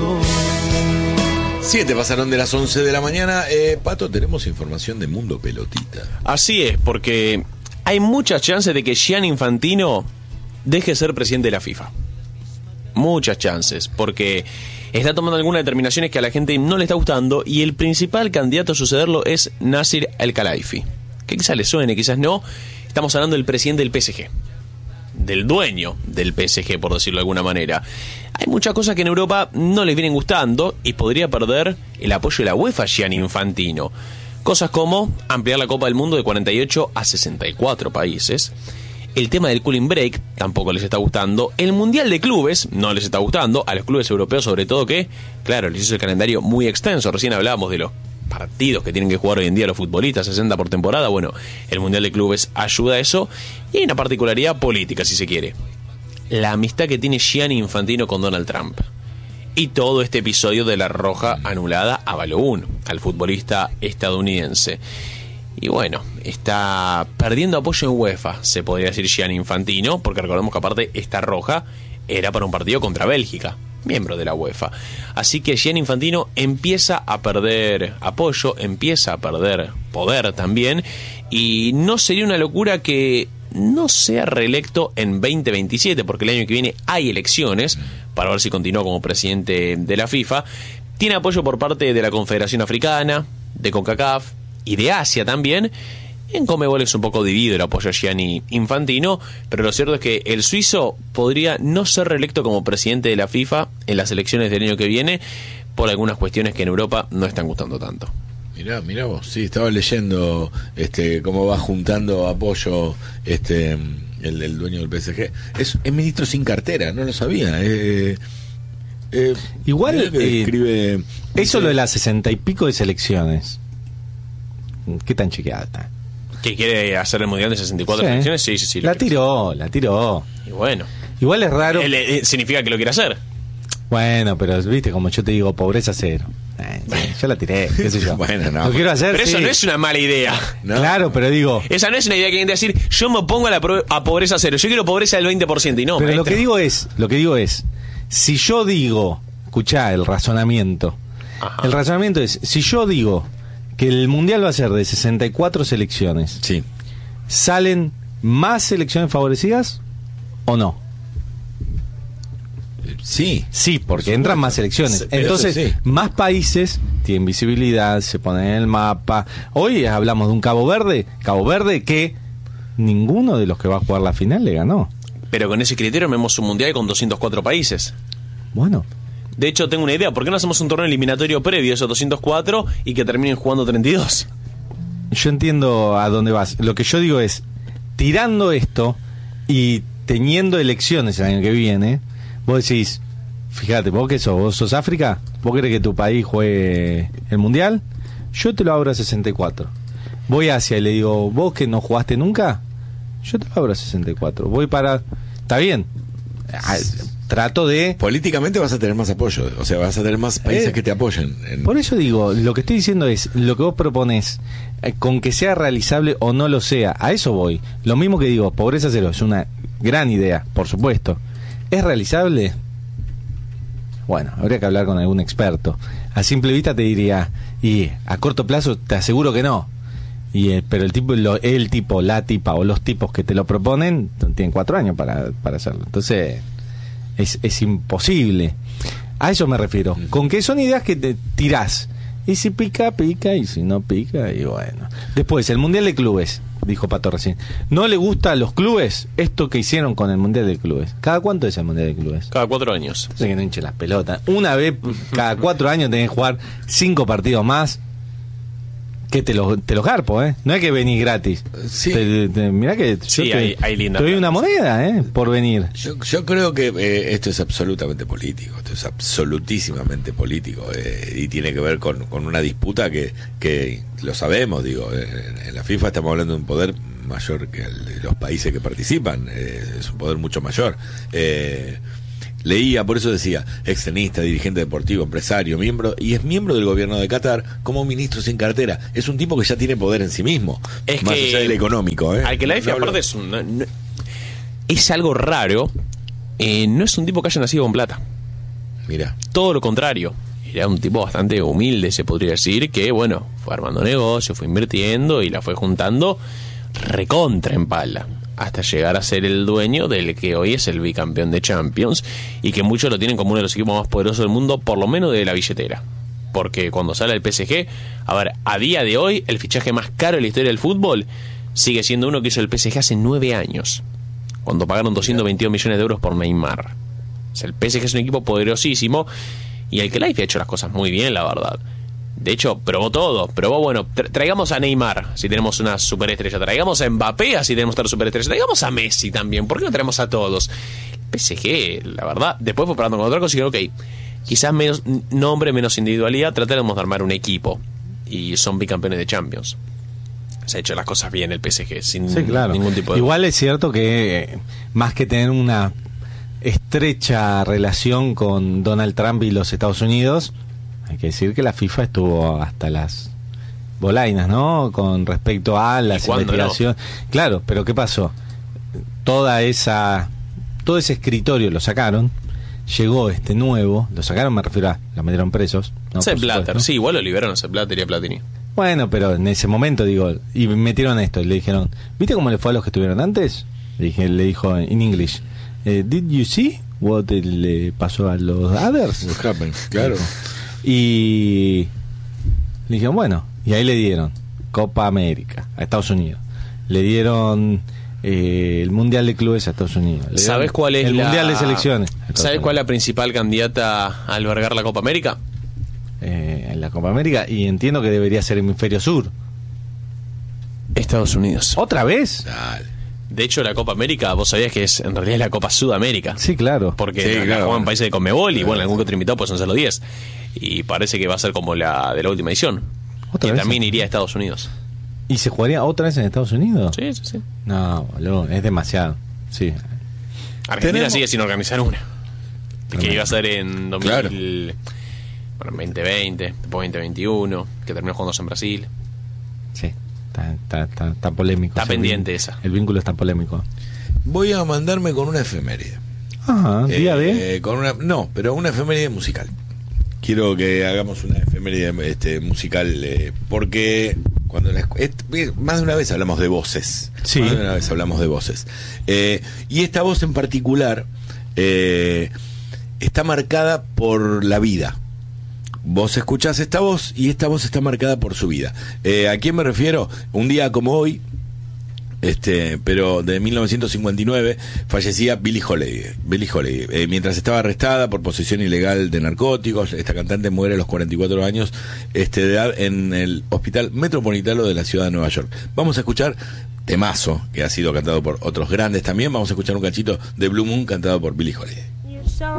7 pasaron de las 11 de la mañana. Pato, tenemos información de Mundo Pelotita. Así es, porque hay muchas chances de que Gianni Infantino deje de ser presidente de la FIFA. Muchas chances, porque está tomando algunas determinaciones que a la gente no le está gustando, y el principal candidato a sucederlo es Nasser Al-Khelaifi. Que quizás le suene, quizás no. Estamos hablando del presidente del PSG, del dueño del PSG, por decirlo de alguna manera. Hay muchas cosas que en Europa no les vienen gustando y podría perder el apoyo de la UEFA Gianni Infantino. Cosas como ampliar la Copa del Mundo de 48 a 64 países. El tema del cooling break tampoco les está gustando. El Mundial de Clubes no les está gustando. A los clubes europeos sobre todo, que, claro, les hizo el calendario muy extenso. Recién hablábamos de los partidos que tienen que jugar hoy en día los futbolistas, 60 por temporada. Bueno, el Mundial de Clubes ayuda a eso. Y hay una particularidad política, si se quiere: la amistad que tiene Gianni Infantino con Donald Trump. Y todo este episodio de la roja anulada a Balogun, al futbolista estadounidense. Y bueno, está perdiendo apoyo en UEFA, se podría decir, Gianni Infantino, porque recordemos que aparte esta roja era para un partido contra Bélgica, miembro de la UEFA. Así que Gianni Infantino empieza a perder apoyo, empieza a perder poder también, y no sería una locura que no sea reelecto en 2027, porque el año que viene hay elecciones para ver si continúa como presidente de la FIFA. Tiene apoyo por parte de la Confederación Africana, de CONCACAF y de Asia también. En Conmebol es un poco dividido el apoyo a Gianni Infantino, pero lo cierto es que el suizo podría no ser reelecto como presidente de la FIFA en las elecciones del año que viene, por algunas cuestiones que en Europa no están gustando tanto. Mirá vos, sí, estaba leyendo cómo va juntando apoyo el dueño del PSG. Es ministro sin cartera, no lo sabía. Igual escribe eso, lo de las 60 y pico de selecciones, ¿qué tan chequeada está? ¿Que quiere hacer el Mundial de 64 Sí. selecciones? Sí. La tiró. Y bueno, Igual es raro. significa que lo quiere hacer. Bueno, pero viste, como yo te digo, pobreza cero. Yo la tiré, qué sé yo. Bueno, no. Lo quiero hacer, Pero sí. eso no es una mala idea. ¿no? Claro, pero digo... Esa no es una idea que hay que decir, yo me opongo a pobreza cero, yo quiero pobreza del 20%, y no, Pero maestro. lo que digo es, si yo digo, escuchá el razonamiento. Ajá. El razonamiento es, si yo digo que el Mundial va a ser de 64 selecciones, Sí. ¿salen más selecciones favorecidas o no? Sí. Sí, porque entran más selecciones. Pero Entonces, eso sí. más países tienen visibilidad, se ponen en el mapa. Hoy hablamos de un Cabo Verde que ninguno de los que va a jugar la final le ganó. Pero con ese criterio vemos un mundial con 204 países. Bueno, De hecho, tengo una idea, ¿por qué no hacemos un torneo eliminatorio previo a esos 204 y que terminen jugando 32? yo entiendo a dónde vas. Lo que yo digo es, tirando esto y teniendo elecciones el año que viene, vos decís, fíjate, vos sos África, vos querés que tu país juegue el Mundial, yo te lo abro a 64. Voy a Asia y le digo, vos que no jugaste nunca, yo te lo abro a 64. Voy para... Está bien. Trato de... Políticamente vas a tener más apoyo, o sea, vas a tener más países que te apoyen. Por eso digo, lo que estoy diciendo es, lo que vos proponés, con que sea realizable o no lo sea, a eso voy. Lo mismo que digo, pobreza cero es una gran idea, por supuesto. ¿Es realizable? Bueno, habría que hablar con algún experto. A simple vista te diría, y a corto plazo te aseguro que no. Pero el tipo, la tipa o los tipos que te lo proponen tienen 4 años para hacerlo. Entonces es imposible. A eso me refiero. Con que son ideas que te tirás. Y si pica, pica. Y si no pica, y bueno. Después, el Mundial de Clubes, dijo Pato recién. ¿No le gusta a los clubes esto que hicieron con el Mundial de Clubes? ¿Cada cuánto es el Mundial de Clubes? Cada 4 años. Entonces que no hinchen las pelotas. Una vez cada 4 años tenés que jugar 5 partidos más. Que te los garpo, ¿eh? No es que venís gratis. Sí. Mirá que Sí, yo hay linda te doy una plata. moneda, por venir. Yo creo que esto es absolutamente político, esto es absolutísimamente político, y tiene que ver con una disputa que lo sabemos, digo, en la FIFA estamos hablando de un poder mayor que el de los países que participan, es un poder mucho mayor. Leía, por eso decía, extenista, dirigente deportivo, empresario, miembro del gobierno de Qatar, como ministro sin cartera. Es un tipo que ya tiene poder en sí mismo, Es más que allá del económico. Al que la F, aparte, es algo raro. No es un tipo que haya nacido con plata. Mira. Todo lo contrario. Era un tipo bastante humilde, se podría decir, que bueno, fue armando negocio, fue invirtiendo y la fue juntando recontra en pala, hasta llegar a ser el dueño del que hoy es el bicampeón de Champions y que muchos lo tienen como uno de los equipos más poderosos del mundo, por lo menos de la billetera. Porque cuando sale el PSG, a ver, a día de hoy, el fichaje más caro de la historia del fútbol sigue siendo uno que hizo el PSG hace 9 años, cuando pagaron 222 millones de euros por Neymar. O sea, el PSG es un equipo poderosísimo y el que Life ha hecho las cosas muy bien, la verdad. De hecho, probó todo. Probó, bueno, traigamos a Neymar si tenemos una superestrella. Traigamos a Mbappé si tenemos otra superestrella. Traigamos a Messi también. ¿Por qué no traemos a todos? El PSG, la verdad, después fue probando con otra cosa y dijeron, ok, quizás menos nombre, menos individualidad, tratemos de armar un equipo. Y son bicampeones de Champions. Se ha hecho las cosas bien el PSG, sin ningún tipo de... Igual es cierto que más que tener una estrecha relación con Donald Trump y los Estados Unidos, hay que decir que la FIFA estuvo hasta las bolainas, ¿no? Con respecto a las investigaciones. No? Claro, pero ¿qué pasó? Todo ese escritorio lo sacaron, llegó este nuevo, lo sacaron, me refiero a, lo metieron presos. ¿No? Sepp Blatter, sí, igual lo liberaron a Sepp Blatter y a Platini. Bueno, pero en ese momento, digo, y metieron esto, y le dijeron, ¿viste cómo le fue a los que estuvieron antes? Le dijo en inglés, ¿did you see what le pasó a los others? What happened, claro. Y le dijeron, bueno, y ahí le dieron Copa América a Estados Unidos, le dieron el Mundial de Clubes a Estados Unidos, ¿sabes cuál es el Mundial de Selecciones? ¿Sabes cuál es la principal candidata a albergar la Copa América? En la Copa América, y entiendo que debería ser Hemisferio Sur. Estados Unidos. ¿Otra vez? Dale. De hecho, la Copa América, vos sabías que en realidad es la Copa Sudamérica. Sí, claro. Porque la juegan países de Conmebol y bueno, algún otro invitado pues son solo 10. Y parece que va a ser como la de la última edición. ¿Otra y vez? También iría a Estados Unidos. ¿Y se jugaría otra vez en Estados Unidos? Sí, sí, sí. No, boludo, es demasiado. Sí. Argentina sigue sin organizar una. Que iba a ser en 2000, Claro. Bueno, 2020, después 2021, que terminó jugándose en Brasil. Sí, está polémico. Está pendiente esa. El vínculo está polémico. Voy a mandarme con una efeméride. Ah, día de... Con una, no, pero una efeméride musical. Quiero que hagamos una efeméride musical, porque cuando más de una vez hablamos de voces. Sí. Más de una vez hablamos de voces. Y esta voz en particular está marcada por la vida. Vos escuchás esta voz y esta voz está marcada por su vida. ¿A quién me refiero? Un día como hoy, pero de 1959, fallecía Billie Holiday. Mientras estaba arrestada por posesión ilegal de narcóticos, esta cantante muere a los 44 años de edad en el Hospital Metropolitano de la ciudad de Nueva York. Vamos a escuchar temazo, que ha sido cantado por otros grandes también. Vamos a escuchar un cachito de Blue Moon cantado por Billie Holiday.